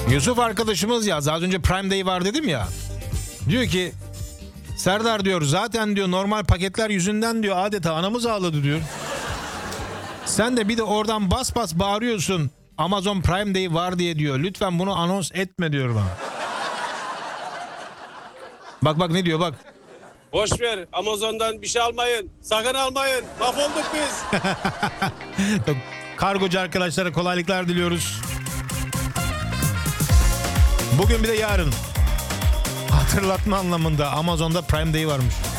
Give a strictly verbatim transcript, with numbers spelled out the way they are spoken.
Yusuf arkadaşımız ya, az önce Prime Day var dedim ya. Diyor ki Serdar diyor zaten diyor normal paketler yüzünden diyor adeta anamız ağladı diyor. Sen de bir de oradan bas bas bağırıyorsun Amazon Prime Day var diye diyor. Lütfen bunu anons etme diyor bana. Bak bak ne diyor bak. Boş ver, Amazon'dan bir şey almayın. Sakın almayın. Mahvolduk biz. Kargocu arkadaşlara kolaylıklar diliyoruz. Bugün bir de yarın hatırlatma anlamında Amazon'da Prime Day varmış.